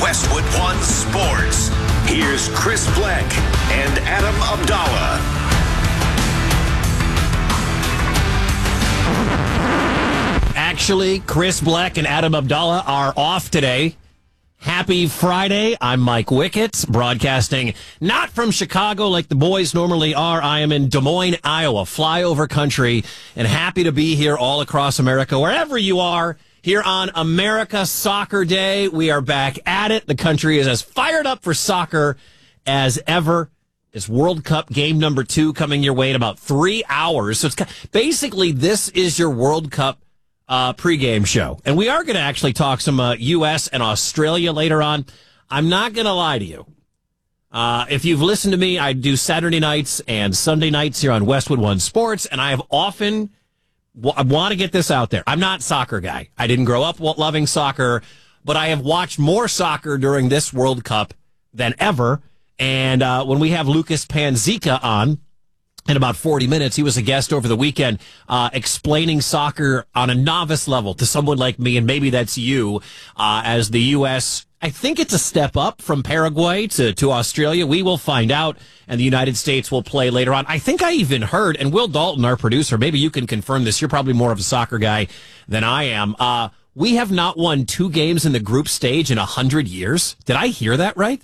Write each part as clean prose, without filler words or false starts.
Westwood One Sports. Here's Chris Black and Adam Abdallah. Actually, Chris Black and Adam Abdallah are off today. Happy Friday. I'm Mike Wickett, broadcasting not from Chicago like the boys normally are. I am in Des Moines, Iowa, flyover country, and happy to be here all across America, wherever you are. Here on America Soccer Day, we are back at it. The country is as fired up for soccer as ever. It's World Cup game number 2 coming your way in about 3 hours. So it's basically, this is your World Cup pregame show. And we are going to actually talk some U.S. and Australia later on. I'm not going to lie to you. If you've listened to me, I do Saturday nights and Sunday nights here on Westwood One Sports, and I have often, I want to get this out there. I'm not a soccer guy. I didn't grow up loving soccer, but I have watched more soccer during this World Cup than ever. And when we have Lucas Panzica on, in about 40 minutes, he was a guest over the weekend explaining soccer on a novice level to someone like me, and maybe that's you, as the U.S., I think it's a step up from Paraguay to Australia. We will find out, and the United States will play later on. I think I even heard, and Will Dalton, our producer, maybe you can confirm this. You're probably more of a soccer guy than I am. We have not won 2 games in the group stage in 100 years. Did I hear that right?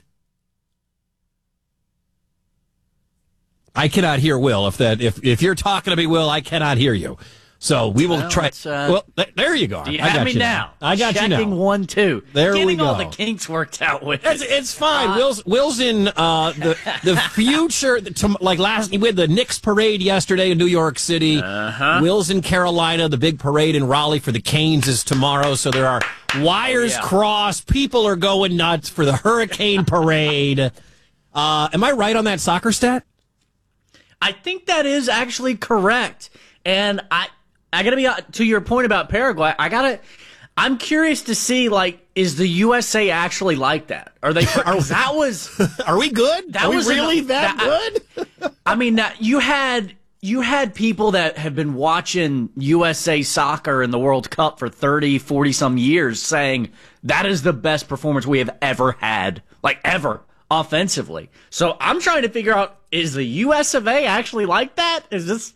I cannot hear Will. If you're talking to me, Will, I cannot hear you. So we will try. Well, there you go. Do you have me now? I got you now. Checking 1, 2. There we go. Getting all the kinks worked out with it's fine. Will's in the future. Like we had the Knicks parade yesterday in New York City. Will's in Carolina. The big parade in Raleigh for the Canes is tomorrow. So there are wires crossed. People are going nuts for the Hurricane parade. Am I right on that soccer stat? I think that is actually correct. And I got to be to your point about Paraguay. I'm curious to see, like, is the USA actually like that? Are they? Are we good? Are we really that good? I mean, you had people that have been watching USA soccer in the World Cup for 30, 40 some years saying that is the best performance we have ever had, like ever, offensively. So I'm trying to figure out, is the US of A actually like that? Is this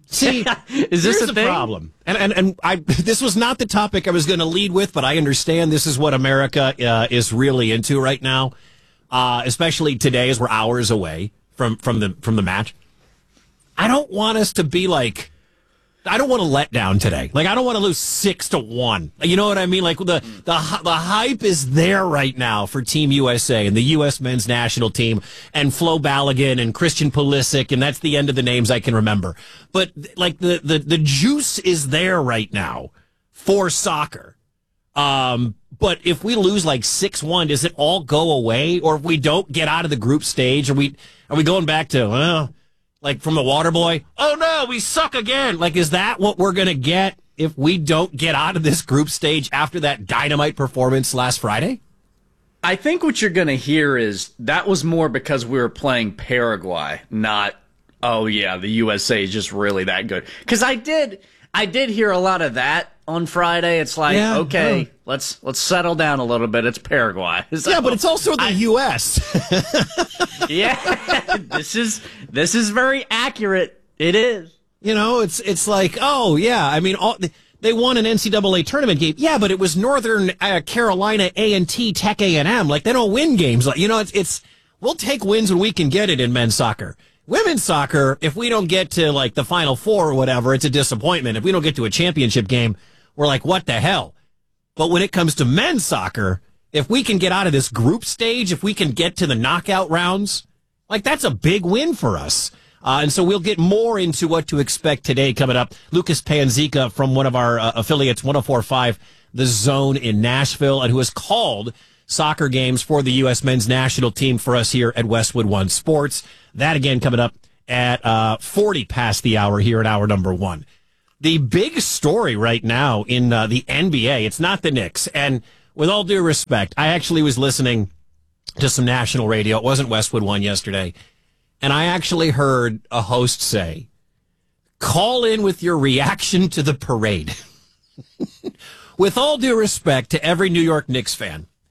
a thing? Problem? And this was not the topic I was going to lead with, but I understand this is what America is really into right now, especially today as we're hours away from the match. I don't want us to be like, I don't want to let down today. Like, I don't want to lose 6-1. You know what I mean? Like, the hype is there right now for Team USA and the U.S. men's national team and Flo Balogun and Christian Pulisic, and that's the end of the names I can remember. But, like, the juice is there right now for soccer. But if we lose like 6-1, does it all go away? Or if we don't get out of the group stage, are we going back to, well, like from the water boy, oh no, we suck again. Like, is that what we're going to get if we don't get out of this group stage after that dynamite performance last Friday? I think what you're going to hear is that was more because we were playing Paraguay, not, oh yeah, the USA is just really that good. Because I did hear a lot of that on Friday. It's like, okay, let's settle down a little bit. It's Paraguay. So, yeah, but it's also the U.S. Yeah, this is very accurate. It is. You know, it's like, oh yeah, I mean, they won an NCAA tournament game. Yeah, but it was Northern Carolina A&T Tech A&M. Like, they don't win games. Like, you know, it's we'll take wins when we can get it in men's soccer. Women's soccer, if we don't get to like the Final Four or whatever, it's a disappointment. If we don't get to a championship game, we're like, what the hell? But when it comes to men's soccer, if we can get out of this group stage, if we can get to the knockout rounds, like, that's a big win for us. And so we'll get more into what to expect today coming up. Lucas Panzica from one of our affiliates, 104.5 The Zone in Nashville, and who has called soccer games for the U.S. men's national team for us here at Westwood One Sports. That again coming up at 40 past the hour here at hour number 1. The big story right now in the NBA, it's not the Knicks. And with all due respect, I actually was listening to some national radio. It wasn't Westwood One yesterday. And I actually heard a host say, call in with your reaction to the parade. With all due respect to every New York Knicks fan,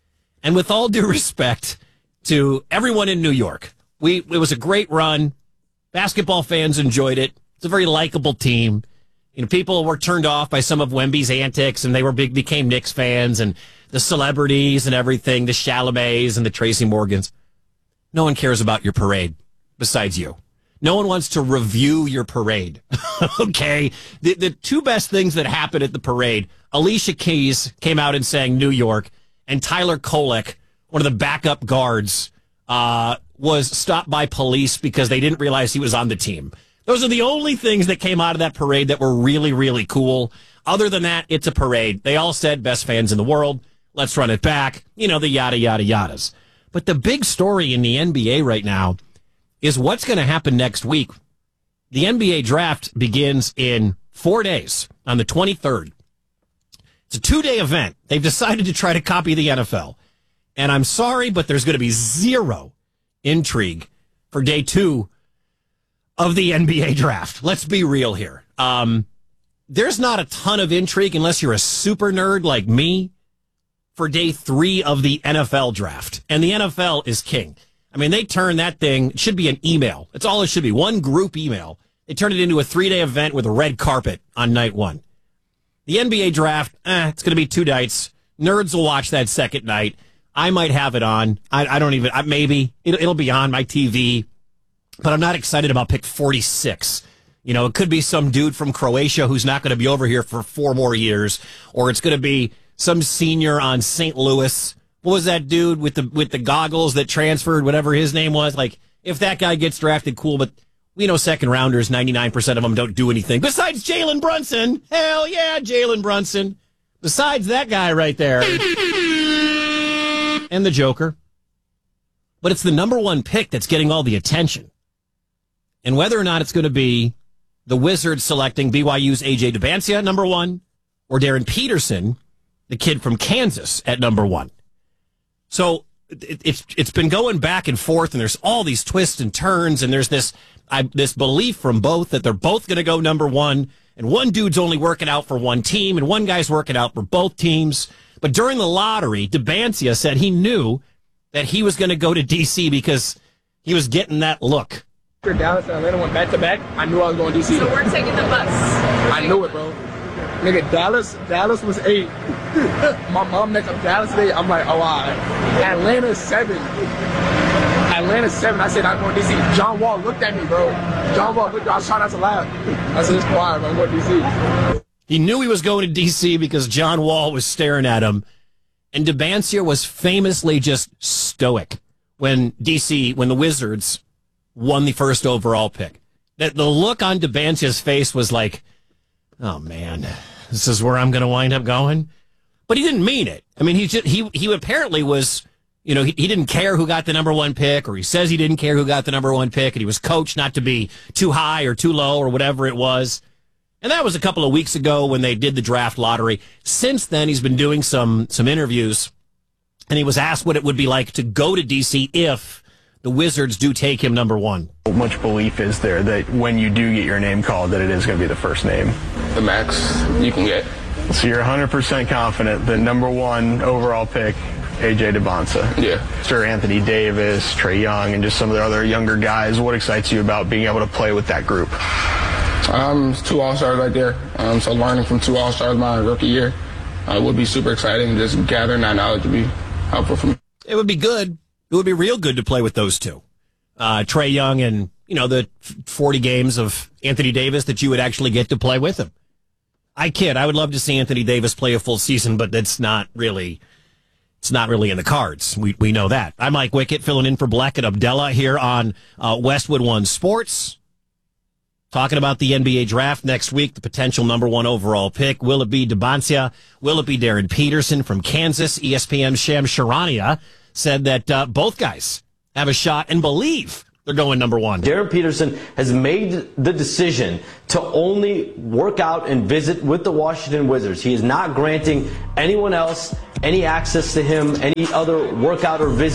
And with all due respect to everyone in New York, it was a great run. Basketball fans enjoyed it. It's a very likable team. People were turned off by some of Wemby's antics, and they became Knicks fans, and the celebrities and everything, the Chalamets and the Tracy Morgans. No one cares about your parade besides you. No one wants to review your parade. Okay? The two best things that happened at the parade, Alicia Keys came out and sang New York, and Tyler Kolek, one of the backup guards, was stopped by police because they didn't realize he was on the team. Those are the only things that came out of that parade that were really, really cool. Other than that, it's a parade. They all said best fans in the world. Let's run it back. The yada, yada, yadas. But the big story in the NBA right now is what's going to happen next week. The NBA draft begins in 4 days on the 23rd. It's a 2-day event. They've decided to try to copy the NFL. And I'm sorry, but there's going to be zero intrigue for day 2 of the NBA draft. Let's be real here. There's not a ton of intrigue unless you're a super nerd like me for day 3 of the NFL draft. And the NFL is king. I mean, they turn that thing, it should be an email. That's all it should be. One group email. They turn it into a 3-day event with a red carpet on night 1. The NBA draft, it's going to be 2 nights. Nerds will watch that second night. I might have it on. I don't even, maybe. It'll be on my TV. But I'm not excited about pick 46. It could be some dude from Croatia who's not going to be over here for 4 more years. Or it's going to be some senior on St. Louis. What was that dude with the goggles that transferred, whatever his name was? Like, if that guy gets drafted, cool. But we know second rounders, 99% of them don't do anything. Besides Jalen Brunson. Hell yeah, Jalen Brunson. Besides that guy right there. And the Joker. But it's the number 1 pick that's getting all the attention. And whether or not it's going to be the Wizards selecting BYU's A.J. Demancia at number 1 or Darren Peterson, the kid from Kansas, at number 1. So it's been going back and forth, and there's all these twists and turns, and there's this belief from both that they're both going to go number 1, and one dude's only working out for one team, and one guy's working out for both teams. But during the lottery, Demancia said he knew that he was going to go to D.C. because he was getting that look. Dallas and Atlanta went back-to-back. I knew I was going to D.C. So we're taking the bus. I knew it, bro. Nigga, Dallas was 8. My mom next up Dallas today. I'm like, oh, all right. Atlanta 7. I said, I'm going to D.C. John Wall looked at me, bro. John Wall looked at me. I was trying not to laugh. I said, it's quiet, bro. I'm going to D.C. He knew he was going to D.C. because John Wall was staring at him. And Demancia was famously just stoic when the Wizards won the first overall pick. That the look on Demancia's face was like, oh man, this is where I'm going to wind up going. But he didn't mean it. I mean, he apparently was, he didn't care who got the number 1 pick, or he says he didn't care who got the number 1 pick, and he was coached not to be too high or too low or whatever it was. And that was a couple of weeks ago when they did the draft lottery. Since then, he's been doing some interviews, and he was asked what it would be like to go to D.C. if the Wizards do take him number 1. How much belief is there that when you do get your name called that it is going to be the first name? The max you can get. So you're 100% confident that number 1 overall pick, A.J. Demancia. Yeah. Sir Anthony Davis, Trae Young, and just some of the other younger guys. What excites you about being able to play with that group? 2 All-Stars right there. So learning from 2 All-Stars my rookie year would be super exciting. Just gathering that knowledge would be helpful for me. It would be good. It would be real good to play with those two. Trae Young and, the 40 games of Anthony Davis that you would actually get to play with him. I kid. I would love to see Anthony Davis play a full season, but it's not really in the cards. We know that. I'm Mike Wickett, filling in for Black and Abdallah here on Westwood One Sports. Talking about the NBA draft next week, the potential number 1 overall pick. Will it be Demancia? Will it be Darren Peterson from Kansas? ESPN's Shams Charania said that both guys have a shot and believe they're going number 1. Darren Peterson has made the decision to only work out and visit with the Washington Wizards. He is not granting anyone else any access to him, any other workout or visit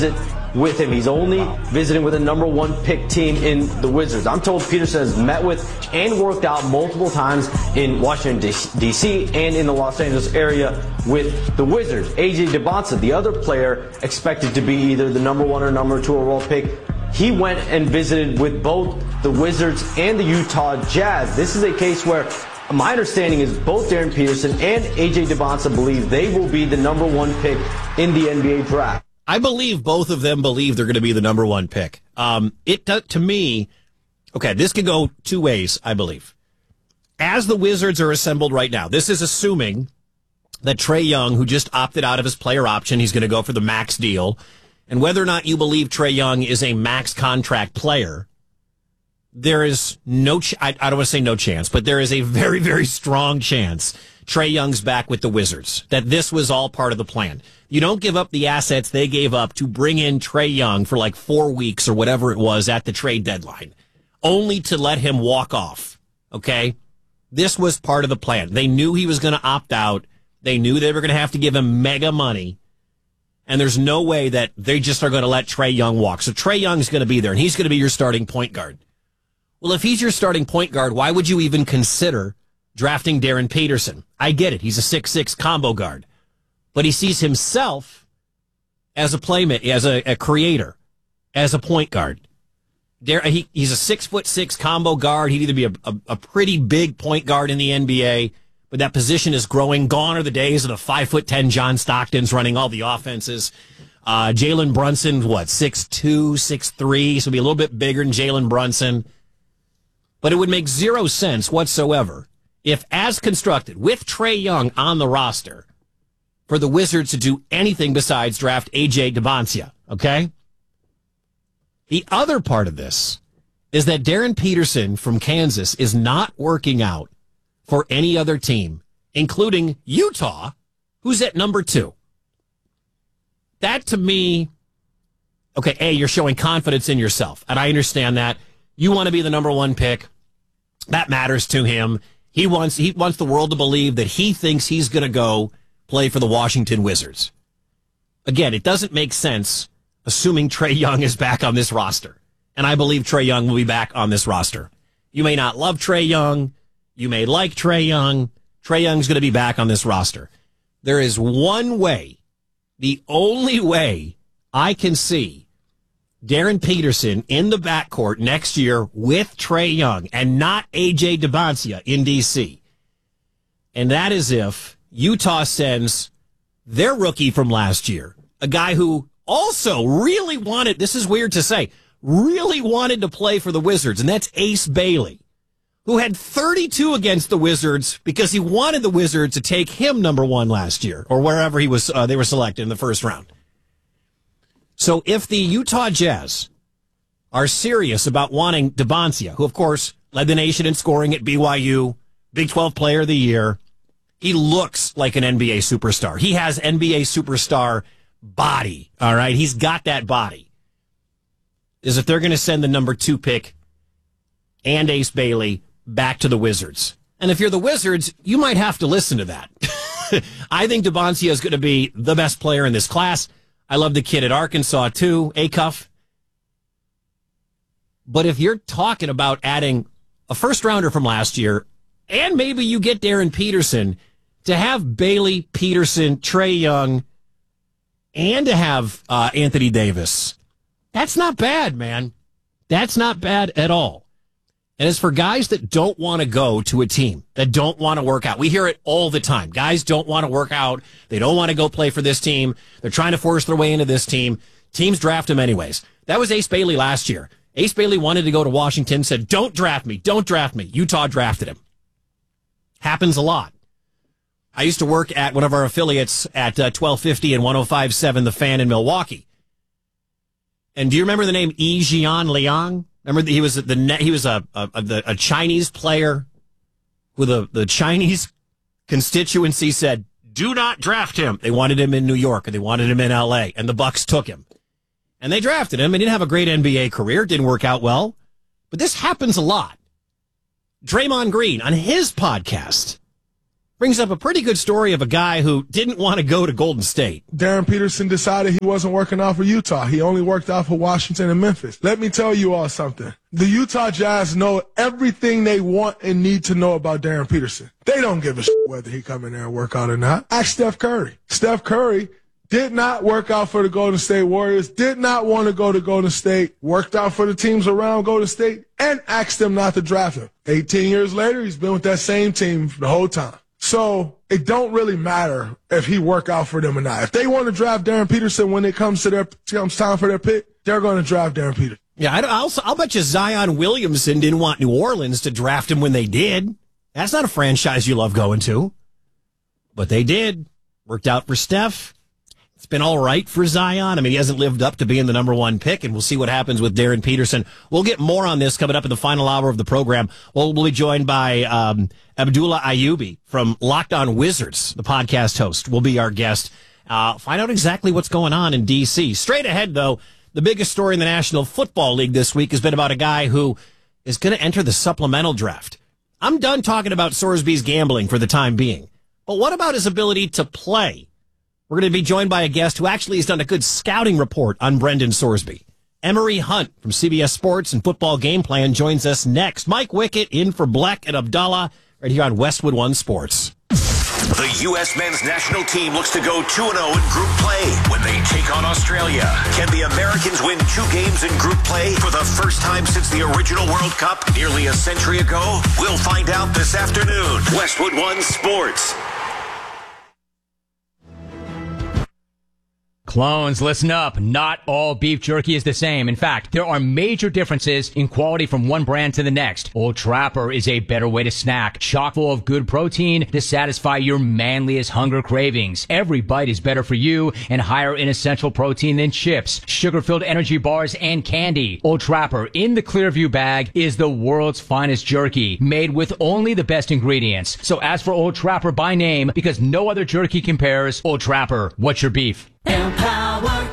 with him. He's only visiting with a number 1 pick team in the Wizards. I'm told Peterson has met with and worked out multiple times in Washington, D.C. and in the Los Angeles area with the Wizards. A.J. Dybantsa, the other player expected to be either the number 1 or number 2 overall pick, he went and visited with both the Wizards and the Utah Jazz. This is a case where my understanding is both Darren Peterson and A.J. Dybantsa believe they will be the number 1 pick in the NBA draft. I believe both of them believe they're going to be the number 1 pick. To me, okay, this could go two ways, I believe. As the Wizards are assembled right now, this is assuming that Trae Young, who just opted out of his player option, he's going to go for the max deal. And whether or not you believe Trae Young is a max contract player, there is I don't want to say no chance, but there is a very, very strong chance Trae Young's back with the Wizards, that this was all part of the plan. You don't give up the assets they gave up to bring in Trae Young for like 4 weeks or whatever it was at the trade deadline, only to let him walk off, okay? This was part of the plan. They knew he was going to opt out. They knew they were going to have to give him mega money. And there's no way that they just are going to let Trae Young walk. So Trae Young's going to be there, and he's going to be your starting point guard. Well, if he's your starting point guard, why would you even consider drafting Darren Peterson? I get it. He's a 6'6" combo guard. But he sees himself as a playmate, as a creator, as a point guard. He's a 6'6" combo guard. He'd either be a pretty big point guard in the NBA, but that position is growing. Gone are the days of the 5'10" John Stocktons running all the offenses. Jalen Brunson, 6'2", 6'3", so be a little bit bigger than Jalen Brunson. But it would make zero sense whatsoever if, as constructed, with Trae Young on the roster, for the Wizards to do anything besides draft A.J. Dybantsa, okay? The other part of this is that Darren Peterson from Kansas is not working out for any other team, including Utah, who's at number 2. That, to me, okay, A, you're showing confidence in yourself, and I understand that. You want to be the number 1 pick. That matters to him. He wants the world to believe that he thinks he's going to go play for the Washington Wizards. Again, it doesn't make sense assuming Trae Young is back on this roster. And I believe Trae Young will be back on this roster. You may not love Trae Young. You may like Trae Young. Trae Young's going to be back on this roster. There is one way, the only way I can see Darren Peterson in the backcourt next year with Trae Young and not A.J. Dybantsa in D.C. And that is if Utah sends their rookie from last year, a guy who also really wanted, this is weird to say, really wanted to play for the Wizards, and that's Ace Bailey, who had 32 against the Wizards because he wanted the Wizards to take him number 1 last year, or wherever he was. They were selected in the first round. So if the Utah Jazz are serious about wanting Dybantsa, who, of course, led the nation in scoring at BYU, Big 12 Player of the Year, he looks like an NBA superstar. He has NBA superstar body, all right? He's got that body. Is if they're going to send the number 2 pick and Ace Bailey back to the Wizards. And if you're the Wizards, you might have to listen to that. I think Dybantsa is going to be the best player in this class. I love the kid at Arkansas, too, Acuff. But if you're talking about adding a first-rounder from last year, and maybe you get Darren Peterson, to have Bailey, Peterson, Trae Young, and to have Anthony Davis, that's not bad, man. That's not bad at all. And as for guys that don't want to go to a team, that don't want to work out, we hear it all the time. Guys don't want to work out. They don't want to go play for this team. They're trying to force their way into this team. Teams draft them anyways. That was Ace Bailey last year. Ace Bailey wanted to go to Washington, said, don't draft me, don't draft me. Utah drafted him. Happens a lot. I used to work at one of our affiliates at 1250 and 105.7 The Fan in Milwaukee. And do you remember the name Yi Jian Liang? Remember he was a Chinese player who the Chinese constituency said, do not draft him. They wanted him in New York, and they wanted him in L.A., and the Bucks took him. And they drafted him. He didn't have a great NBA career. Didn't work out well. But this happens a lot. Draymond Green, on his podcast, brings up a pretty good story of a guy who didn't want to go to Golden State. Darren Peterson decided he wasn't working out for Utah. He only worked out for Washington and Memphis. Let me tell you all something. The Utah Jazz know everything they want and need to know about Darren Peterson. They don't give a shit whether he come in there and work out or not. Ask Steph Curry. Steph Curry did not work out for the Golden State Warriors, did not want to go to Golden State, worked out for the teams around Golden State, and asked them not to draft him. 18 years later, he's been with that same team the whole time. So it don't really matter if he work out for them or not. If they want to draft Darren Peterson when it comes time for their pick, they're going to draft Darren Peterson. Yeah, I'll bet you Zion Williamson didn't want New Orleans to draft him when they did. That's not a franchise you love going to. But they did. Worked out for Steph. It's been all right for Zion. I mean, he hasn't lived up to being the number one pick, and we'll see what happens with Darren Peterson. We'll get more on this coming up in the final hour of the program. We'll be joined by Abdullah Ayyubi from Locked On Wizards, the podcast host, will be our guest. Find out exactly what's going on in D.C. Straight ahead, though, the biggest story in the National Football League this week has been about a guy who is going to enter the supplemental draft. I'm done talking about Sorsby's gambling for the time being. But what about his ability to play? We're going to be joined by a guest who actually has done a good scouting report on Brendan Sorsby. Emery Hunt from CBS Sports and Football Game Plan joins us next. Mike Wickett in for Bleck and Abdallah right here on Westwood One Sports. The U.S. men's national team looks to go 2-0 in group play when they take on Australia. Can the Americans win 2 games in group play for the first time since the original World Cup nearly a century ago? We'll find out this afternoon. Westwood One Sports. Clones, listen up. Not all beef jerky is the same. In fact, there are major differences in quality from one brand to the next. Old Trapper is a better way to snack, chock full of good protein to satisfy your manliest hunger cravings. Every bite is better for you and higher in essential protein than chips, sugar-filled energy bars, and candy. Old Trapper in the Clearview bag is the world's finest jerky, made with only the best ingredients. So ask for Old Trapper by name because no other jerky compares. Old Trapper, what's your beef? Empower.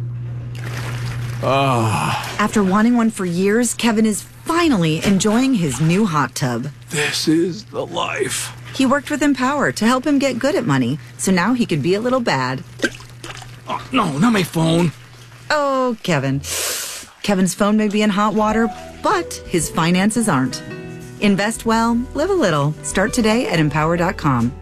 After wanting one for years, Kevin is finally enjoying his new hot tub. This is the life. He worked with Empower to help him get good at money, so now he could be a little bad. Oh, no, not my phone. Oh, Kevin. Kevin's phone may be in hot water, but his finances aren't. Invest well, live a little. Start today at Empower.com.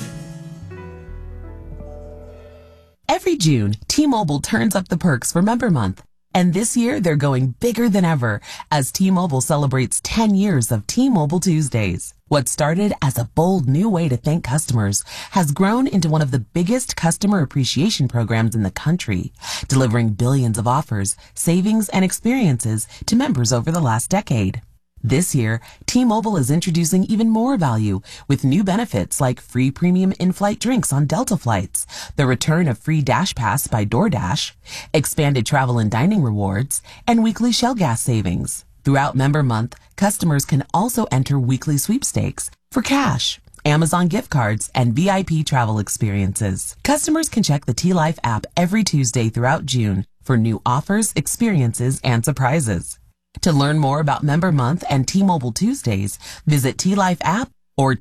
Every June, T-Mobile turns up the perks for Member Month. And this year, they're going bigger than ever as T-Mobile celebrates 10 years of T-Mobile Tuesdays. What started as a bold new way to thank customers has grown into one of the biggest customer appreciation programs in the country, delivering billions of offers, savings, and experiences to members over the last decade. This year, T-Mobile is introducing even more value with new benefits like free premium in-flight drinks on Delta flights, the return of free Dash Pass by DoorDash, expanded travel and dining rewards, and weekly Shell gas savings. Throughout Member Month, customers can also enter weekly sweepstakes for cash, Amazon gift cards, and VIP travel experiences. Customers can check the T-Life app every Tuesday throughout June for new offers, experiences, and surprises. To learn more about Member Month and T-Mobile Tuesdays, visit T-Life app or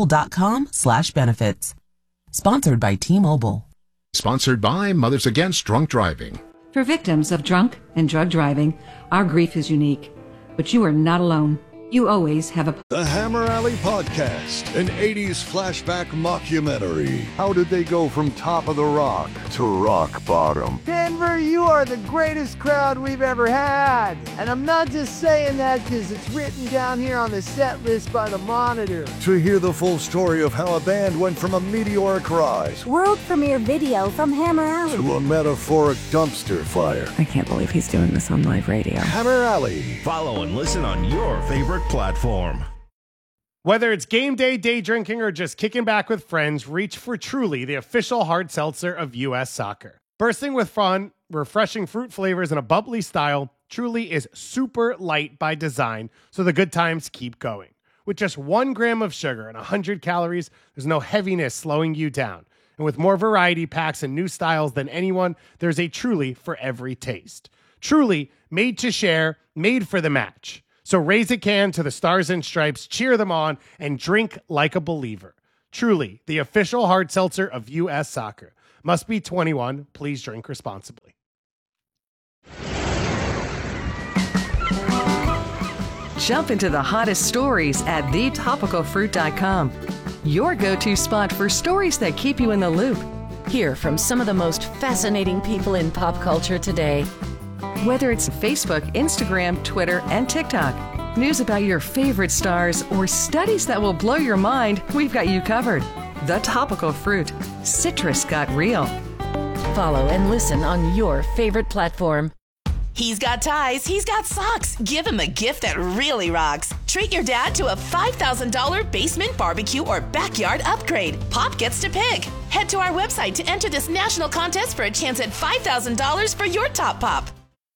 T-Mobile.com/benefits. Sponsored by T-Mobile. Sponsored by Mothers Against Drunk Driving. For victims of drunk and drug driving, our grief is unique, but you are not alone. You always have a... The Hammer Alley Podcast, an 80s flashback mockumentary. How did they go from top of the rock to rock bottom? Denver, you are the greatest crowd we've ever had. And I'm not just saying that because it's written down here on the set list by the Monitor. To hear the full story of how a band went from a meteoric rise, world premiere video from Hammer Alley, to a metaphoric dumpster fire. I can't believe he's doing this on live radio. Hammer Alley. Follow and listen on your favorite platform. Whether it's game day, day drinking, or just kicking back with friends, reach for Truly, the official hard seltzer of U.S. Soccer. Bursting with fun, refreshing fruit flavors, and a bubbly style, Truly is super light by design, so the good times keep going. With just 1 gram of sugar and 100 calories, there's no heaviness slowing you down. And with more variety packs and new styles than anyone, there's a Truly for every taste. Truly, made to share, made for the match. So raise a can to the Stars and Stripes, cheer them on, and drink like a believer. Truly, the official hard seltzer of U.S. Soccer. Must be 21. Please drink responsibly. Jump into the hottest stories at thetopicalfruit.com. Your go-to spot for stories that keep you in the loop. Hear from some of the most fascinating people in pop culture today. Whether it's Facebook, Instagram, Twitter, and TikTok, news about your favorite stars, or studies that will blow your mind, we've got you covered. The Topical Fruit. Citrus got real. Follow and listen on your favorite platform. He's got ties, he's got socks. Give him a gift that really rocks. Treat your dad to a $5,000 basement barbecue or backyard upgrade. Pop gets to pick. Head to our website to enter this national contest for a chance at $5,000 for your top pop.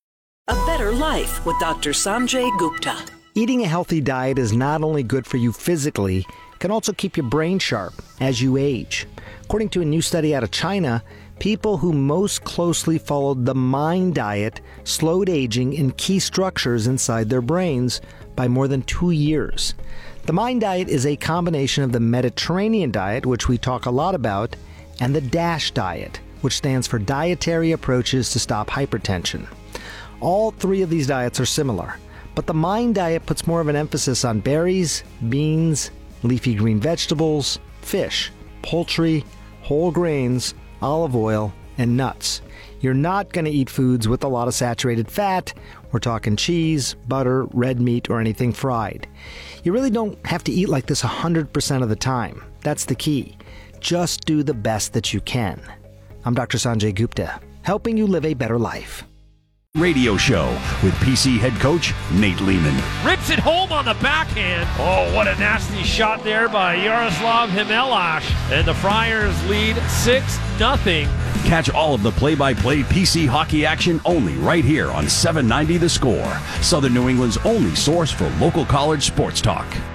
A better life with Dr. Sanjay Gupta. Eating a healthy diet is not only good for you physically, it can also keep your brain sharp as you age. According to a new study out of China, people who most closely followed the MIND diet slowed aging in key structures inside their brains by more than 2 years. The MIND diet is a combination of the Mediterranean diet, which we talk a lot about, and the DASH diet, which stands for Dietary Approaches to Stop Hypertension. All three of these diets are similar, but the MIND diet puts more of an emphasis on berries, beans, leafy green vegetables, fish, poultry, whole grains, olive oil, and nuts. You're not going to eat foods with a lot of saturated fat. We're talking cheese, butter, red meat, or anything fried. You really don't have to eat like this 100% of the time. That's the key. Just do the best that you can. I'm Dr. Sanjay Gupta, helping you live a better life. Radio show with PC head coach Nate Lehman. Rips it home on the backhand. Oh, what a nasty shot there by Yaroslav Himelash. And the Friars lead 6-0. Catch all of the play-by-play PC hockey action only right here on 790 The Score, Southern New England's only source for local college sports talk.